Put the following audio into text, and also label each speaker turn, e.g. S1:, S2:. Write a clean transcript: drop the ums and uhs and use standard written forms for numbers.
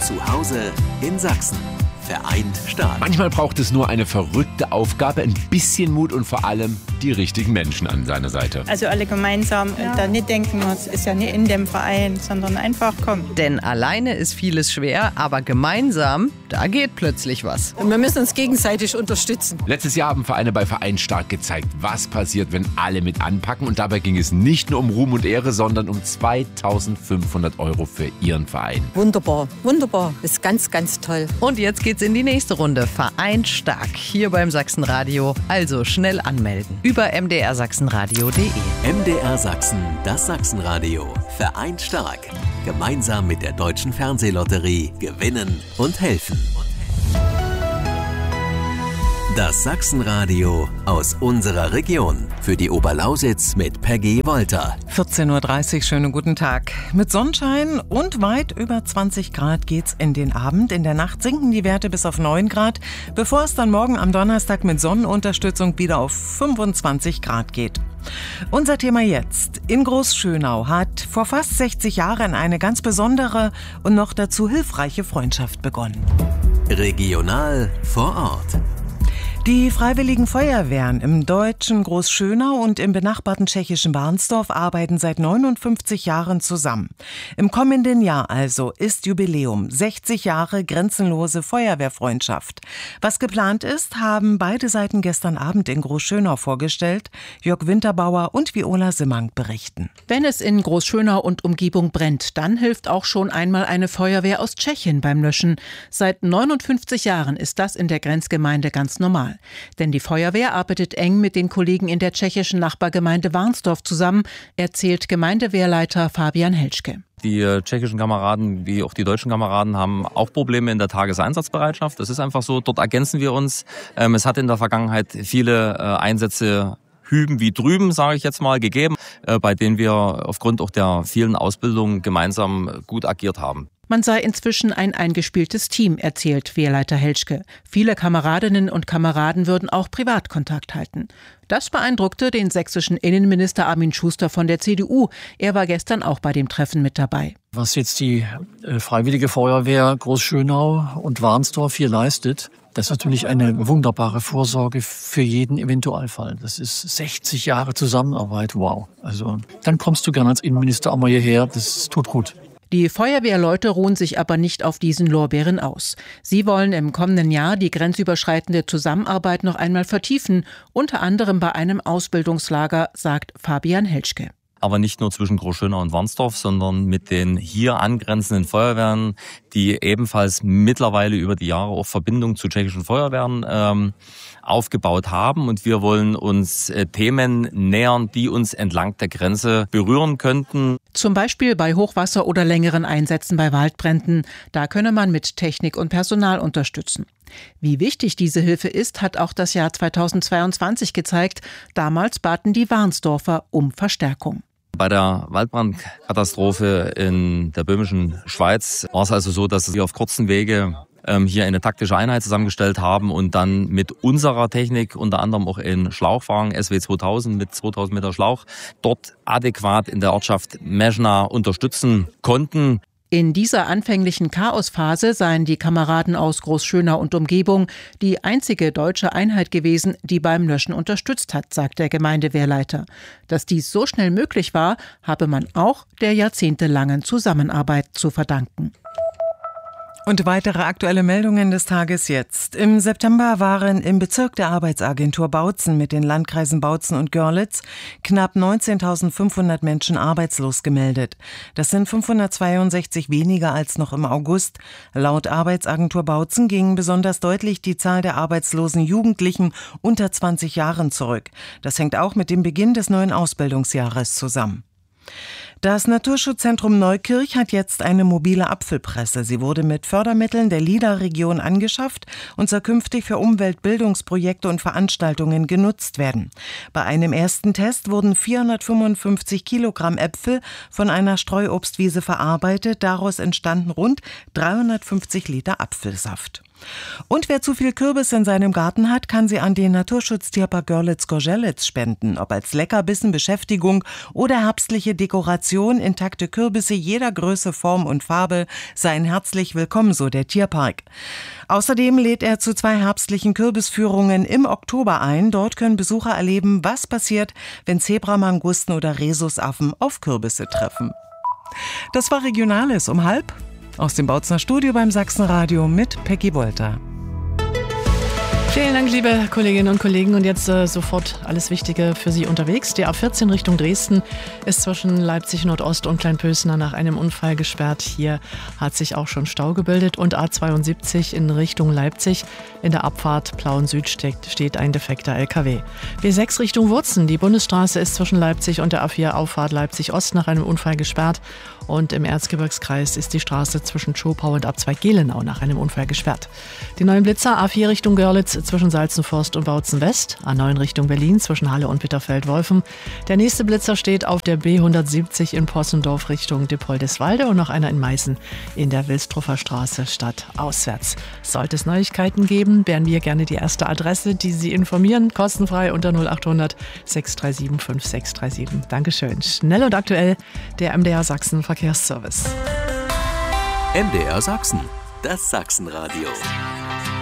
S1: Zu Hause in Sachsen. Vereint stark.
S2: Manchmal braucht es nur eine verrückte Aufgabe, ein bisschen Mut und vor allem die richtigen Menschen an seiner Seite.
S3: Also alle gemeinsam und dann nicht denken, es ist ja nicht in dem Verein, sondern einfach kommen.
S4: Denn alleine ist vieles schwer, aber gemeinsam, da geht plötzlich was.
S5: Und wir müssen uns gegenseitig unterstützen.
S2: Letztes Jahr haben Vereine bei Vereint stark gezeigt, was passiert, wenn alle mit anpacken. Und dabei ging es nicht nur um Ruhm und Ehre, sondern um 2.500 € für ihren Verein.
S5: Wunderbar, wunderbar. Das ist ganz, ganz toll.
S4: Und jetzt geht's in die nächste Runde. Vereint stark hier beim Sachsenradio. Also schnell anmelden über mdrsachsenradio.de.
S1: MDR Sachsen, das Sachsenradio. Vereint stark. Gemeinsam mit der Deutschen Fernsehlotterie gewinnen und helfen. Das Sachsenradio aus unserer Region. Für die Oberlausitz mit Peggy Wolter.
S4: 14.30 Uhr, schönen guten Tag. Mit Sonnenschein und weit über 20 Grad geht's in den Abend. In der Nacht sinken die Werte bis auf 9 Grad, bevor es dann morgen am Donnerstag mit Sonnenunterstützung wieder auf 25 Grad geht. Unser Thema jetzt. In Großschönau hat vor fast 60 Jahren eine ganz besondere und noch dazu hilfreiche Freundschaft begonnen.
S1: Regional vor Ort.
S4: Die Freiwilligen Feuerwehren im deutschen Großschönau und im benachbarten tschechischen Warnsdorf arbeiten seit 59 Jahren zusammen. Im kommenden Jahr also ist Jubiläum, 60 Jahre grenzenlose Feuerwehrfreundschaft. Was geplant ist, haben beide Seiten gestern Abend in Großschönau vorgestellt. Jörg Winterbauer und Viola Simmang berichten.
S6: Wenn es in Großschönau und Umgebung brennt, dann hilft auch schon einmal eine Feuerwehr aus Tschechien beim Löschen. Seit 59 Jahren ist das in der Grenzgemeinde ganz normal. Denn die Feuerwehr arbeitet eng mit den Kollegen in der tschechischen Nachbargemeinde Warnsdorf zusammen, erzählt Gemeindewehrleiter Fabian Helschke.
S7: Die tschechischen Kameraden wie auch die deutschen Kameraden haben auch Probleme in der Tageseinsatzbereitschaft. Das ist einfach so, dort ergänzen wir uns. Es hat in der Vergangenheit viele Einsätze hüben wie drüben, sage ich jetzt mal, gegeben, bei denen wir aufgrund auch der vielen Ausbildungen gemeinsam gut agiert haben.
S6: Man sei inzwischen ein eingespieltes Team, erzählt Wehrleiter Helschke. Viele Kameradinnen und Kameraden würden auch Privatkontakt halten. Das beeindruckte den sächsischen Innenminister Armin Schuster von der CDU. Er war gestern auch bei dem Treffen mit dabei.
S8: Was jetzt die Freiwillige Feuerwehr Großschönau und Warnsdorf hier leistet, das ist natürlich eine wunderbare Vorsorge für jeden Eventualfall. Das ist 60 Jahre Zusammenarbeit, wow. Also dann kommst du gerne als Innenminister auch mal hierher, das tut gut.
S6: Die Feuerwehrleute ruhen sich aber nicht auf diesen Lorbeeren aus. Sie wollen im kommenden Jahr die grenzüberschreitende Zusammenarbeit noch einmal vertiefen, unter anderem bei einem Ausbildungslager, sagt Fabian Helschke.
S7: Aber nicht nur zwischen Großschönau und Warnsdorf, sondern mit den hier angrenzenden Feuerwehren, die ebenfalls mittlerweile über die Jahre auch Verbindung zu tschechischen Feuerwehren aufgebaut haben. Und wir wollen uns Themen nähern, die uns entlang der Grenze berühren könnten.
S6: Zum Beispiel bei Hochwasser oder längeren Einsätzen bei Waldbränden. Da könne man mit Technik und Personal unterstützen. Wie wichtig diese Hilfe ist, hat auch das Jahr 2022 gezeigt. Damals baten die Warnsdorfer um Verstärkung.
S7: Bei der Waldbrandkatastrophe in der böhmischen Schweiz war es also so, dass wir auf kurzen Wege hier eine taktische Einheit zusammengestellt haben und dann mit unserer Technik, unter anderem auch in Schlauchwagen SW 2000 mit 2000 Meter Schlauch, dort adäquat in der Ortschaft Meschna unterstützen konnten.
S6: In dieser anfänglichen Chaosphase seien die Kameraden aus Großschönau und Umgebung die einzige deutsche Einheit gewesen, die beim Löschen unterstützt hat, sagt der Gemeindewehrleiter. Dass dies so schnell möglich war, habe man auch der jahrzehntelangen Zusammenarbeit zu verdanken.
S4: Und weitere aktuelle Meldungen des Tages jetzt. Im September waren im Bezirk der Arbeitsagentur Bautzen mit den Landkreisen Bautzen und Görlitz knapp 19.500 Menschen arbeitslos gemeldet. Das sind 562 weniger als noch im August. Laut Arbeitsagentur Bautzen ging besonders deutlich die Zahl der arbeitslosen Jugendlichen unter 20 Jahren zurück. Das hängt auch mit dem Beginn des neuen Ausbildungsjahres zusammen. Das Naturschutzzentrum Neukirch hat jetzt eine mobile Apfelpresse. Sie wurde mit Fördermitteln der LIDA-Region angeschafft und soll künftig für Umweltbildungsprojekte und Veranstaltungen genutzt werden. Bei einem ersten Test wurden 455 Kilogramm Äpfel von einer Streuobstwiese verarbeitet. Daraus entstanden rund 350 Liter Apfelsaft. Und wer zu viel Kürbis in seinem Garten hat, kann sie an den Naturschutztierpark Görlitz-Gorzelitz spenden. Ob als Leckerbissen, Beschäftigung oder herbstliche Dekoration, intakte Kürbisse jeder Größe, Form und Farbe seien herzlich willkommen, so der Tierpark. Außerdem lädt er zu 2 herbstlichen Kürbisführungen im Oktober ein. Dort können Besucher erleben, was passiert, wenn Zebramangusten oder Rhesusaffen auf Kürbisse treffen. Das war Regionales um 12:30 aus dem Bautzener Studio beim Sachsenradio mit Peggy Wolter.
S9: Vielen Dank, liebe Kolleginnen und Kollegen. Und jetzt sofort alles Wichtige für Sie unterwegs. Die A14 Richtung Dresden ist zwischen Leipzig Nordost und Kleinpösner nach einem Unfall gesperrt. Hier hat sich auch schon Stau gebildet. Und A72 in Richtung Leipzig. In der Abfahrt Plauen Süd steht ein defekter LKW. B6 Richtung Wurzen. Die Bundesstraße ist zwischen Leipzig und der A4 Auffahrt Leipzig Ost nach einem Unfall gesperrt. Und im Erzgebirgskreis ist die Straße zwischen Schopau und Abzweig Gelenau nach einem Unfall gesperrt. Die neuen Blitzer A4 Richtung Görlitz zwischen Salzenforst und Bautzen West, A9 Richtung Berlin zwischen Halle und Bitterfeld-Wolfen. Der nächste Blitzer steht auf der B170 in Possendorf Richtung Dippoldiswalde und noch einer in Meißen in der Wilstruffer Straße stadtauswärts. Sollte es Neuigkeiten geben, wären wir gerne die erste Adresse, die Sie informieren, kostenfrei unter 0800 637 5637. Dankeschön. Schnell und aktuell der MDR Sachsen Verkehrsservice.
S1: MDR Sachsen, das Sachsenradio.